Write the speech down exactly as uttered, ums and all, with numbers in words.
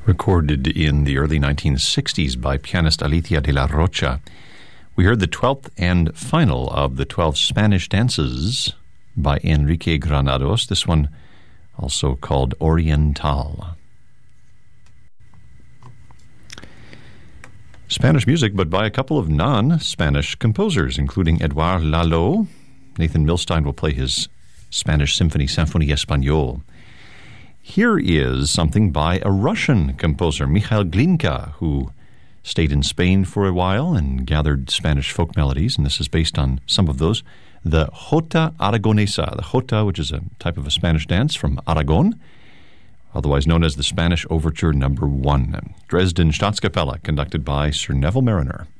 recorded in the early nineteen sixties by pianist Alicia de la Rocha. We heard the twelfth and final of the twelve Spanish dances by Enrique Granados, this one also called Oriental. Spanish music, but by a couple of non-Spanish composers, including Edouard Lalo. Nathan Milstein will play his Spanish symphony, Symphonie Espagnole. Here is something by a Russian composer, Mikhail Glinka, who stayed in Spain for a while and gathered Spanish folk melodies, and this is based on some of those. The Jota Aragonesa, the Jota, which is a type of a Spanish dance from Aragon, otherwise known as the Spanish Overture Number One. Dresden Staatskapelle, conducted by Sir Neville Mariner.